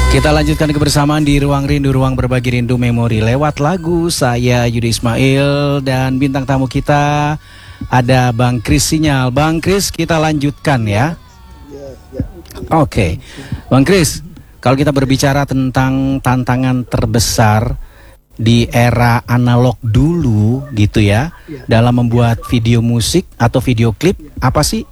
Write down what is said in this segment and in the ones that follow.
Kita lanjutkan kebersamaan di Ruang Rindu, Ruang Berbagi Rindu Memori lewat lagu. Saya Yudi Ismail dan bintang tamu kita ada Bang Kris Sinyal. Bang Kris, kita lanjutkan ya. Oke. Bang Kris, kalau kita berbicara tentang tantangan terbesar di era analog dulu gitu ya, dalam membuat video musik atau video klip, apa sih?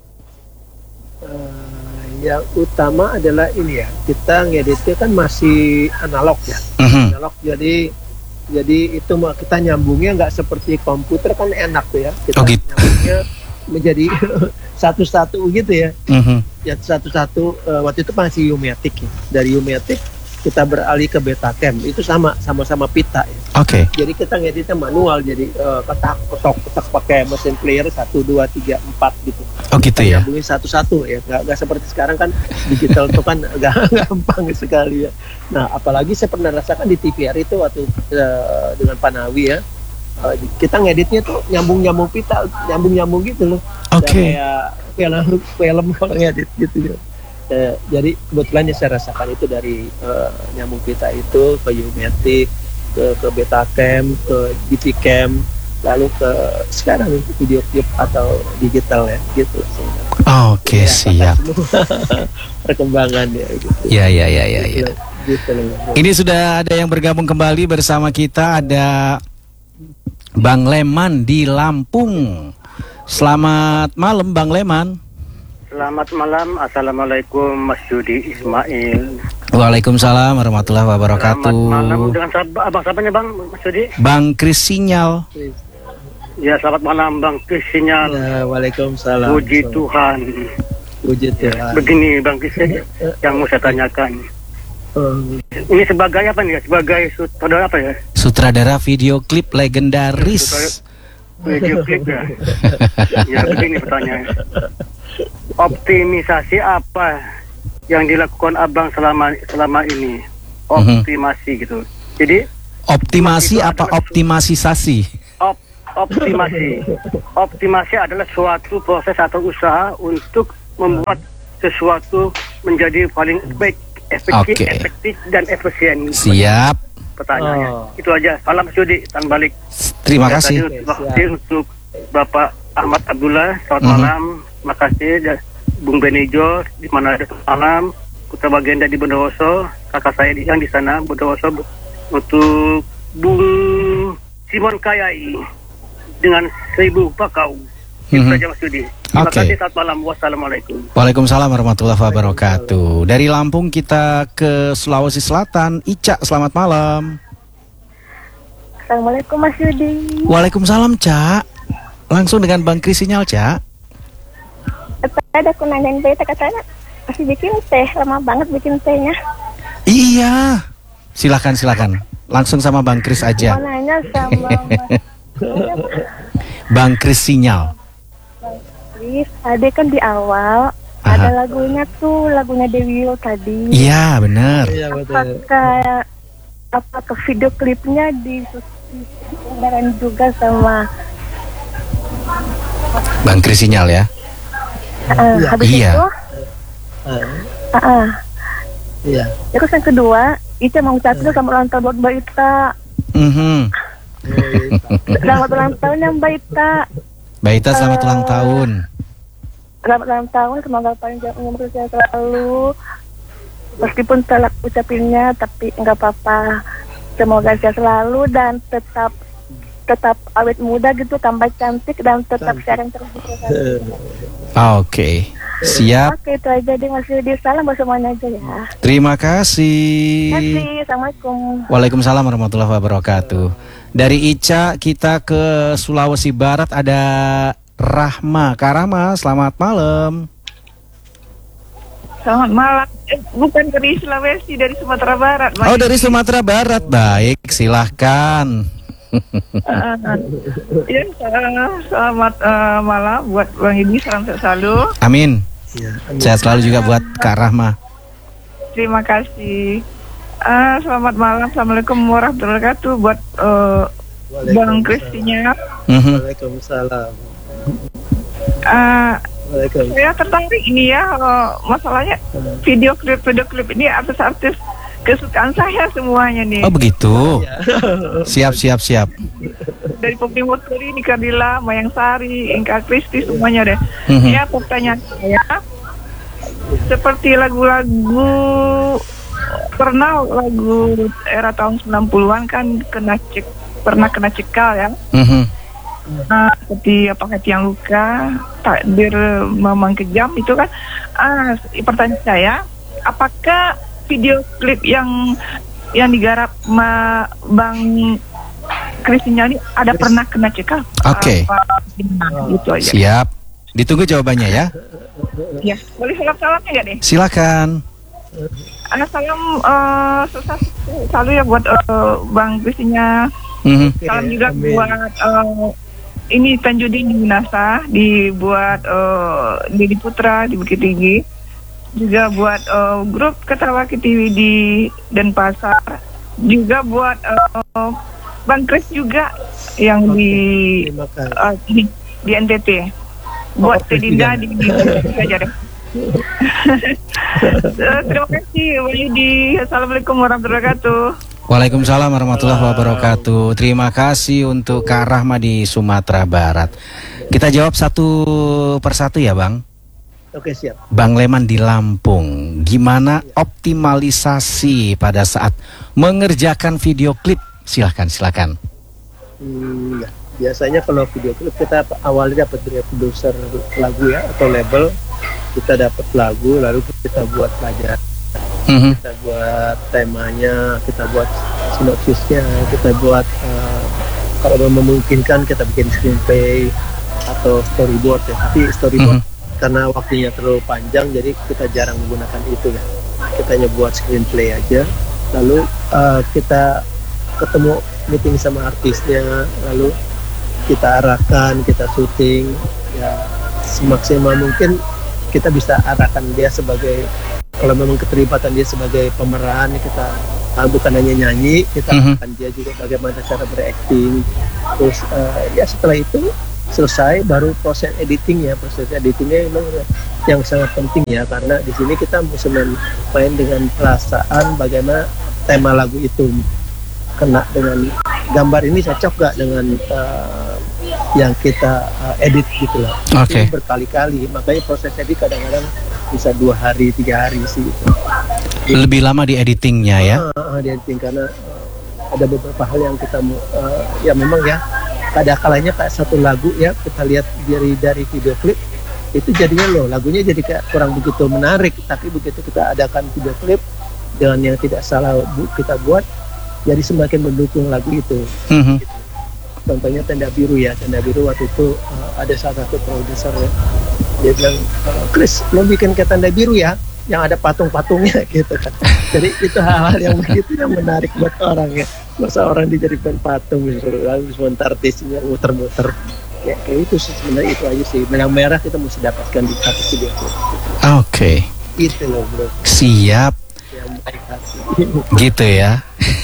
Yang utama adalah ini ya, kita ngeditnya kan masih analog ya, analog, jadi itu kita nyambungnya nggak seperti komputer kan enak tuh ya, kita nyambungnya menjadi satu-satu gitu ya, ya satu-satu. Waktu itu masih U-matic ya, dari U-matic kita beralih ke Betacam, itu sama-sama pita ya. Jadi kita ngeditnya manual, jadi ketok pakai mesin player 1, 2, 3, 4 gitu. Gitu ya. Nyambungin satu-satu ya, nggak seperti sekarang kan digital itu kan gampang sekali ya. Nah, apalagi saya pernah rasakan di TVR itu waktu dengan Panawi ya, kita ngeditnya tuh nyambung pita, nyambung gitu loh. Kayak film kalau ngedit gitu ya. Jadi kebetulan saya rasakan itu dari nyambung pita itu ke U-matic, ke Betacam, ke DV-cam, lalu ke sekarang video klip atau digital ya gitu. Oke, siap. Perkembangan ya gitu. Ya. Gitu. Ini sudah ada yang bergabung kembali bersama kita, ada Bang Leman di Lampung. Selamat malam Bang Leman. Selamat malam, assalamualaikum Mas Yudi Ismail. Waalaikumsalam warahmatullahi wabarakatuh. Selamat malam dengan abang siapanya Bang Mas Yudi? Bang Kris Sinyal. Ya, selamat malam Bang Kris Sinyal. Ya, waalaikumsalam. Puji Tuhan. Puji Tuhan. Begini Bang Kris yang mau saya tanyakan. Ini sebagai apa nih? Sebagai sutradara apa ya? Sutradara video klip legendaris. Video klip ya. Ya, begini pertanyaan. Optimisasi apa yang dilakukan Abang selama ini? Optimasi gitu. Jadi optimasi apa optimisasi? Optimasi adalah suatu proses atau usaha untuk membuat sesuatu menjadi paling baik, efektif dan efisien. Siap. Pertanyaannya itu aja. Salam Sudi, tan balik. Terima kasih. Terima kasih untuk Bapak Ahmad Abdullah. Selamat malam. Terima kasih Bung Benijo di mana ada malam. Putra Baginda di Bondowoso, kakak saya yang di sana Bondowoso. Untuk Bung Simon Kayai dengan 1000 bakau. Itu saja Mas Yudi. Terima kasih, selamat malam. Wassalamualaikum. Waalaikumsalam warahmatullahi wabarakatuh. Dari Lampung kita ke Sulawesi Selatan. Ica, selamat malam. Assalamualaikum Mas Yudi. Waalaikumsalam Cak. Langsung dengan Bang Kris Sinyal Cak. Ada aku nanyain beta, katanya masih bikin teh, lama banget bikin tehnya. Iya. Silakan. Langsung sama Bang Kris aja. Mau nanya sama Bang Kris Sinyal. Ada kan di awal ada lagunya Dewi tadi. Iya benar. Apakah video klipnya disusun juga sama Bang Kris Sinyal ya? Habis itu Iya. Terus yang kedua, Ica mau ucapin sama ulang tahun buat Mbak Ita. Selamat ulang tahun ya Mbak Ita. Mbak Ita, selamat ulang tahun. Selamat ulang tahun, semoga panjang umur sehat selalu. Meskipun telat ucapinnya, tapi nggak apa-apa. Semoga sehat selalu dan tetap awet muda gitu, tambah cantik dan tetap sharing terus. Oke, siap. Oke, itu aja deh Mas Yudi. Salam buat semuanya aja ya. Terima kasih. Assalamualaikum. Waalaikumsalam warahmatullahi wabarakatuh. Dari Ica kita ke Sulawesi Barat, ada Rahma. Kak Rahma, selamat malam. Selamat malam. Bukan dari Sulawesi, dari Sumatera Barat. Oh, dari Sumatera Barat. Baik, silahkan. Ya, selamat malam buat Bang Yudi, salam sehat selalu. Amin. Sehat selalu juga buat Kak Rahma. Terima kasih. Selamat malam, assalamualaikum warahmatullahi wabarakatuh buat Bang Kristinya. Waalaikumsalam. Waalaikumsalam. Saya tertarik ini ya, masalahnya video klip ini artis-artis kesukaan saya semuanya nih. Oh begitu. Siap. Dari Poppy Muturi, Nika Dila, Mayang Sari, Inka Kristi, semuanya deh. Ya, pertanyaan saya, seperti lagu-lagu pernah lagu era tahun 90-an kan pernah kena cekal ya. Seperti apakah Tiang Luka, Takdir Memang Kejam itu kan. Pertanyaan saya, apakah video klip yang digarap Bang Krisnya ini ada pernah kena cekal? Oke. Itu aja. Siap. Ditunggu jawabannya ya. Ya, boleh salam-salamnya nggak nih? Silakan. Anak salam sukses selalu ya buat Bang Krisnya. Salam juga buat ini Tanjudin di Minasa, dibuat Dedi Putra di Bukit Tinggi, juga buat grup Ketawa TV di Denpasar, juga buat Bang Kris juga yang di NTT, buat Tedinda di saja deh. Terima kasih Bang Yudi. Assalamualaikum warahmatullahi wabarakatuh. Waalaikumsalam warahmatullahi wabarakatuh. Terima kasih untuk Kak Rahma di Sumatera Barat. Kita jawab satu persatu ya Bang. Oke, siap. Bang Leman di Lampung, gimana optimalisasi pada saat mengerjakan video klip? Silakan. Ya. Biasanya kalau video klip kita awalnya dapat dari produser lagu ya atau label, kita dapat lagu lalu kita buat pelajaran, kita buat temanya, kita buat sinopsisnya, kita buat kalau memungkinkan kita bikin screenplay atau storyboard ya. Tapi storyboard karena waktunya terlalu panjang jadi kita jarang menggunakan itu ya. Kita hanya buat screenplay aja, lalu kita ketemu meeting sama artisnya, lalu kita arahkan, kita syuting ya semaksimal mungkin kita bisa arahkan dia sebagai, kalau memang keterlibatan dia sebagai pemeran, kita bukan hanya nyanyi, kita arahkan dia juga bagaimana cara berakting. Terus ya setelah itu selesai baru proses editing ya. Proses editingnya memang yang sangat penting ya, karena di sini kita mesti main dengan perasaan bagaimana tema lagu itu kena dengan gambar ini cocok gak dengan yang kita edit gitu lah. Oke. Berkali-kali, makanya proses edit kadang-kadang bisa 2 hari 3 hari sih. Lebih lama di editingnya ya? Di editing karena ada beberapa hal yang kita ya memang ya ada kalanya kayak satu lagu ya kita lihat dari video klip itu jadinya lagunya jadi kayak kurang begitu menarik, tapi begitu kita adakan video klip dengan yang tidak salah kita buat jadi semakin mendukung lagu itu. Gitu. Contohnya Tenda Biru ya, Tenda Biru waktu itu ada salah satu produser ya, dia bilang, Chris lo bikin kayak Tenda Biru ya, yang ada patung-patungnya gitu kan. Jadi itu hal-hal yang begitu yang menarik buat orang ya. Masa orang dijadikan patung lalu sementara artisnya muter-muter. Ya kayak itu sih sebenarnya, itu aja sih. Benang merah kita mesti dapatkan di satu video. Oke. Itu loh bro. Siap. Yang baik hati. Gitu ya.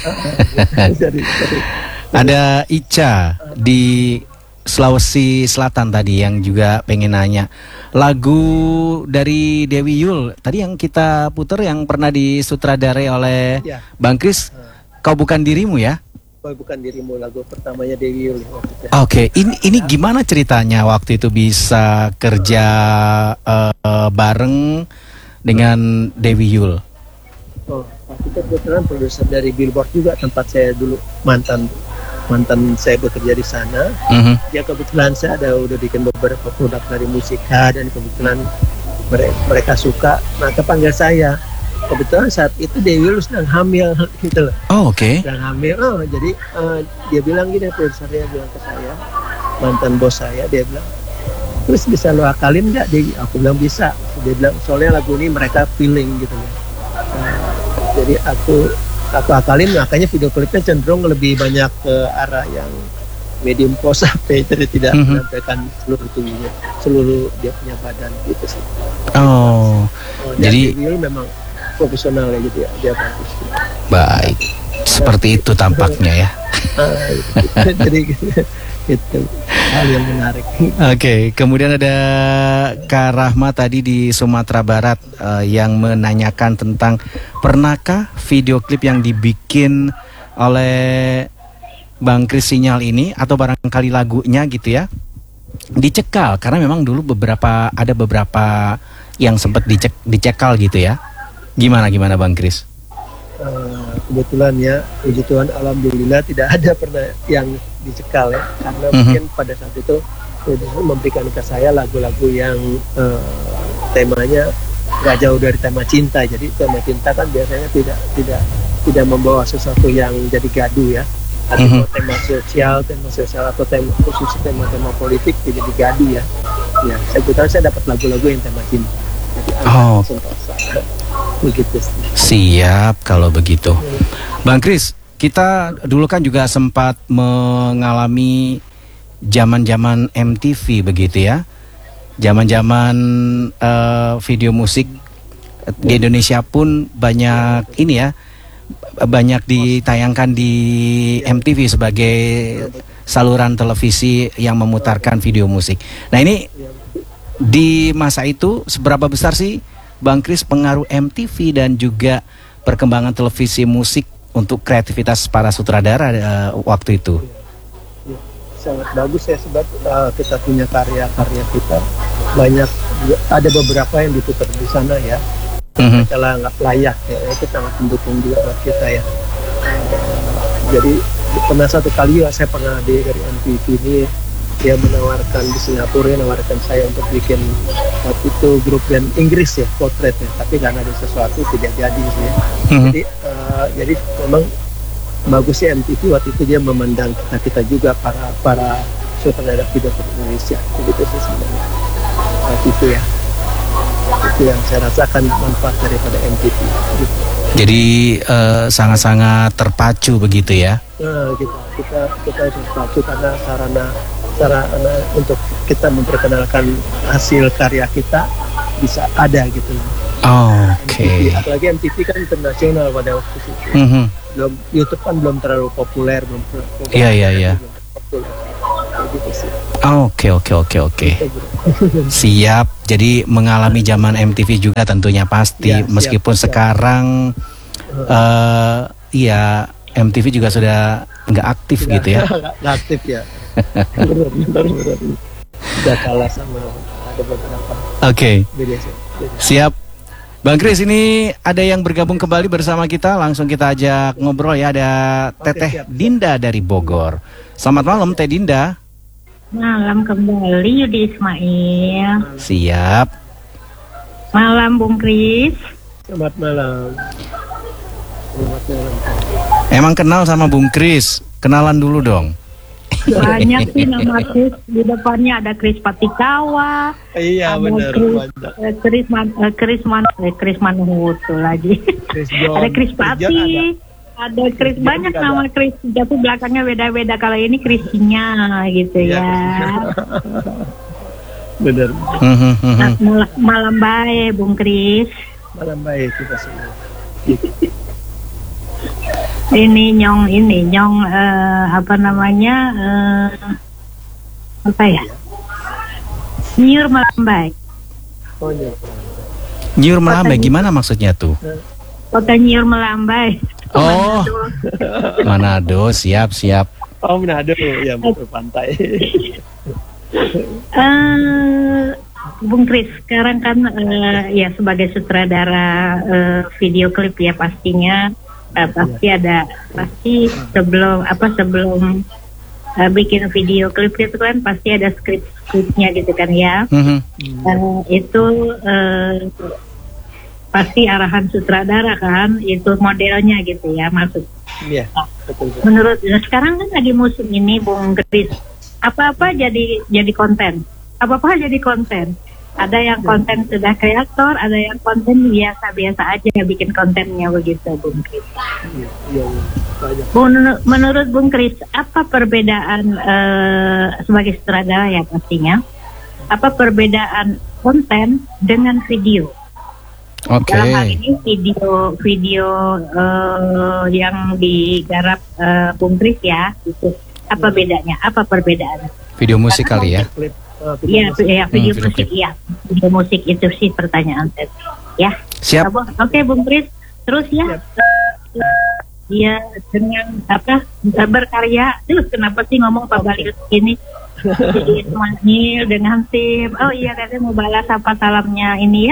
Ada Ica di Sulawesi Selatan tadi yang juga pengen nanya lagu dari Dewi Yul tadi yang kita putar yang pernah disutradarai oleh Bang Kris, Kau Bukan Dirimu ya? Kau Bukan Dirimu, lagu pertamanya Dewi Yul. Oke, ini gimana ceritanya waktu itu bisa kerja bareng dengan Dewi Yul? Oh, waktu itu kebetulan produser dari Billboard juga, tempat saya dulu mantan saya bekerja di sana. Ya kebetulan saya udah bikin beberapa produk dari musika dan kebetulan mereka suka, maka panggil saya. Kebetulan saat itu Dewi Yul sedang hamil gitu loh. Oh, oke. Sedang hamil. Jadi dia bilang gini, produsernya bilang ke saya, mantan bos saya, dia bilang, terus bisa lo akalin nggak? Aku bilang bisa. Dia bilang soalnya lagu ini mereka feeling gitu loh. Jadi aku akalin, makanya video klipnya cenderung lebih banyak ke arah yang medium pose HP, jadi tidak menampilkan seluruh tubuhnya, seluruh dia punya badan gitu sih. Jadi dia memang profesional ya gitu ya, dia bagus. Baik, seperti itu tampaknya ya. Jadi gitu. hal yang menarik. Oke, kemudian ada Kak Rahma tadi di Sumatera Barat yang menanyakan tentang pernahkah video klip yang dibikin oleh Bang Kris Sinyal ini atau barangkali lagunya gitu ya dicekal karena memang dulu ada beberapa yang sempat dicekal gitu ya. Gimana Bang Kris? Kebetulan ya, puji Tuhan, alhamdulillah tidak ada pernah yang dicekal ya, karena mungkin pada saat itu memberikan ke saya lagu-lagu yang temanya nggak jauh dari tema cinta. Jadi tema cinta kan biasanya tidak membawa sesuatu yang jadi gaduh ya. Atau tema sosial atau tema khusus tema politik tidak jadi gaduh ya. Ya, saya dapat lagu-lagu yang tema cinta. Jadi sentosa. Begitu. Siap kalau begitu. Bang Kris, kita dulu kan juga sempat mengalami zaman-zaman MTV begitu ya. Zaman-zaman video musik di Indonesia pun banyak ini ya. Banyak ditayangkan di MTV sebagai saluran televisi yang memutarkan video musik. Nah, ini di masa itu seberapa besar sih Bang Kris pengaruh MTV dan juga perkembangan televisi musik untuk kreativitas para sutradara waktu itu? Sangat bagus ya, sebab kita punya karya-karya kita banyak, ada beberapa yang diputar di sana ya. Kalau nggak layak ya, itu sangat mendukung juga buat kita ya. Jadi pernah satu kali ya, saya pernah dari MTV ini, dia menawarkan di Singapura, menawarkan saya untuk bikin waktu itu grup band Inggris ya, potret ya, tapi karena ada sesuatu tidak jadi sih ya. Jadi memang bagusnya MTV waktu itu dia memandang kita juga para sutradara video Indonesia, begitu sih sebenarnya waktu itu ya. Itu yang saya rasakan manfaat daripada MTV gitu. Jadi sangat-sangat terpacu begitu ya? Nah, kita terpacu karena sarana untuk kita memperkenalkan hasil karya kita bisa ada gitu. Oke. Apalagi MTV kan internasional pada waktu itu. Belum, YouTube kan belum terlalu populer, Iya. Oke. Siap. Jadi mengalami zaman MTV juga tentunya pasti. Ya, meskipun siap. Sekarang MTV juga sudah nggak aktif gitu ya. Nggak aktif ya. Benar. Sudah kalah sama ada beberapa. Oke. Siap. Bang Kris, ini ada yang bergabung kembali bersama kita. Langsung kita ajak ngobrol ya. Ada Teteh Dinda dari Bogor. Selamat malam Teh Dinda. Malam kembali Yudi Ismail. Siap. Malam Bung Kris. Selamat malam. Emang kenal sama Bung Kris? Kenalan dulu dong. Banyak sih nama Kris. Di depannya ada Kris Patikawa. Iya benar. Kris Manuhutu lagi. Ada Kris Pati. Ada Kris, banyak nama Kris. Tapi belakangnya beda-beda. Kalau ini Krisnya gitu ya. Benar. Malam baik Bung Kris. Malam baik kita semua. Ini nyong apa namanya apa ya, Nyur Melambai. Nyur Melambai gimana maksudnya tuh? Kota Nyur Melambai. Oh, Manado. Siap. Oh, Manado ya, betul, pantai. Bung Kris, sekarang kan ya sebagai sutradara video klip ya pastinya pasti sebelum bikin video klip itu kan pasti ada skripnya gitu kan ya. Itu pasti arahan sutradara kan, itu modelnya gitu ya maksud. Iya. Betul. Menurut sekarang kan lagi musim ini Bung Kris, apa-apa jadi konten. Apa-apa jadi konten. Ada yang konten sudah kreator, ada yang konten biasa-biasa aja bikin kontennya begitu Bung Kris. Menurut Bung Kris, apa perbedaan sebagai sutradara ya pastinya? Apa perbedaan konten dengan video? Dalam hal ini video yang digarap Bung Kris ya, itu apa bedanya? Apa perbedaan? Video musik kali ya. Klip, Iya, video video musik, klip. iya. Video musik itu sih pertanyaan saya. Ya. Siap. Oke, Bung Kris. Terus ya. Dia dengan berkarya. Kenapa sih ngomong Pak Balik ini? Jadi Ismail dengan tim. Oh iya, katanya mau balas apa salamnya ini ya.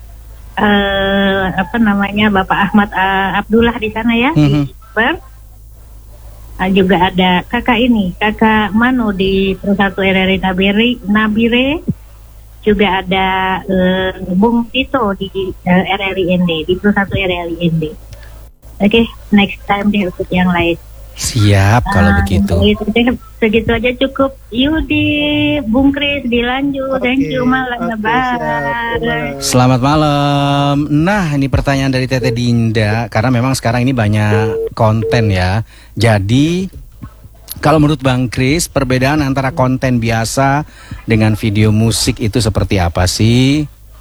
Bapak Ahmad Abdullah di sana ya. Di Ber. Juga ada kakak Manu di Persatu RRI Nabire. Juga ada Bung Tito di RRI ND, di Persatu RRI ND. Oke, next time deh ikut yang lain. Siap kalau begitu. Segitu aja cukup. Yudi, Bung Kris dilanjut. Thank you, malam. Bye. Selamat malam. Nah, ini pertanyaan dari Tete Dinda karena memang sekarang ini banyak konten ya. Jadi kalau menurut Bang Kris, perbedaan antara konten biasa dengan video musik itu seperti apa sih?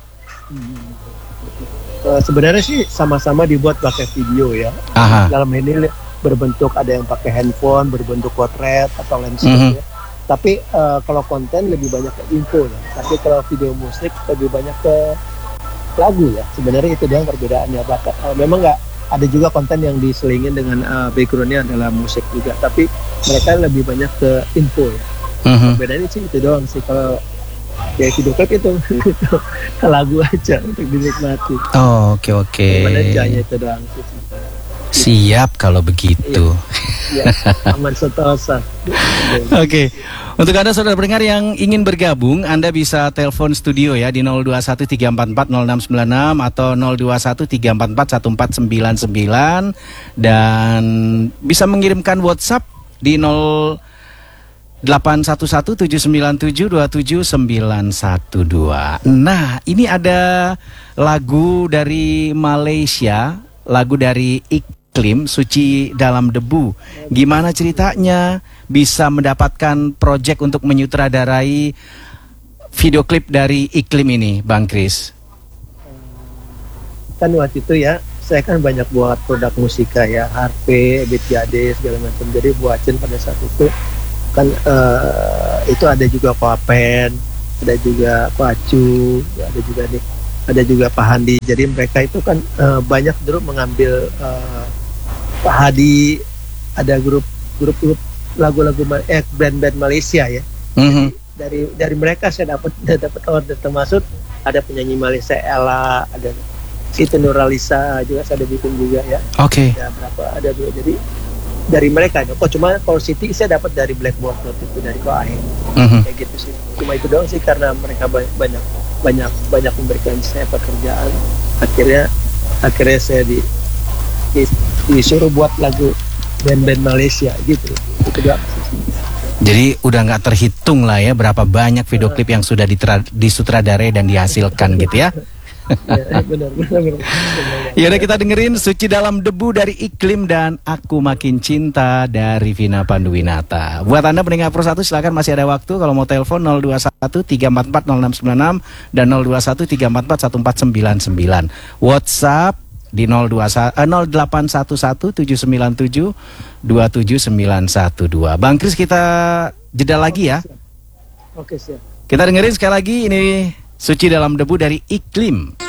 Sebenarnya sih sama-sama dibuat pakai video ya. Aha. Dalam ini berbentuk ada yang pakai handphone, berbentuk potret atau landscape ya. Tapi kalau konten lebih banyak ke info ya. Tapi kalau video musik lebih banyak ke lagu ya. Sebenarnya itu dia perbedaannya. Memang nggak ada juga konten yang diselingin dengan backgroundnya adalah musik juga. Tapi mereka lebih banyak ke info ya. Perbedaannya sih itu doang sih. Kalau ya video klip itu lagu aja untuk dinikmati. Oh, oke. Hanya itu doang sih. Siap kalau begitu. Ya, aman sentosa. Oke. Untuk Anda saudara pendengar yang ingin bergabung, Anda bisa telepon studio ya di 0213440696 atau 0213441499 dan bisa mengirimkan WhatsApp di 0811-797-27912. Nah, ini ada lagu dari Malaysia, lagu dari Iklim, Suci Dalam Debu. Gimana ceritanya bisa mendapatkan proyek untuk menyutradarai video klip dari Iklim ini, Bang Kris? Kan waktu itu ya, saya kan banyak buat produk musika ya, HP, Beat Jade, segala macam. Jadi buatin pada saat itu kan itu ada juga Papen, ada juga Pacu, ada juga Pak Handi. Jadi mereka itu kan banyak dulu mengambil Pak Hadi, ada grup lagu-lagu band-band Malaysia ya. Jadi dari mereka saya dapat order, termasuk ada penyanyi Malaysia Ella, ada Siti Nurhaliza juga saya ada bikin juga ya. Oke. Ada dua. Jadi dari mereka kok cuma kalau Siti saya dapat dari Blackboard waktu itu dari Koahe. Kayak gitu sih. Cuma itu doang sih karena mereka banyak memberikan saya pekerjaan. Akhirnya saya disuruh buat lagu band-band Malaysia gitu. Itu doang sih. Jadi udah nggak terhitung lah ya berapa banyak video klip yang sudah disutradarai dan dihasilkan gitu ya. Ya, benar. Yaudah kita dengerin Suci Dalam Debu dari Iklim dan Aku Makin Cinta dari Vina Panduwinata. Buat Anda pendengar Pro 1 silakan masih ada waktu kalau mau telepon 0213440696 dan 0213441499. WhatsApp di 0811-797-27912. Bang Kris kita jeda lagi ya. Oke, siap. Kita dengerin sekali lagi ini Suci Dalam Debu dari Iklim.